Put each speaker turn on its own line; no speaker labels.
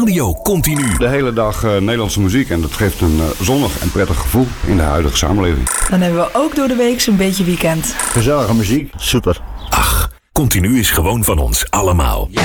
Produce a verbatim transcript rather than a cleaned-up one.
Radio Continu.
De hele dag uh, Nederlandse muziek en dat geeft een uh, zonnig en prettig gevoel in de huidige samenleving.
Dan hebben we ook door de week zo'n beetje weekend.
Gezellige muziek, super.
Ach, Continu is gewoon van ons allemaal.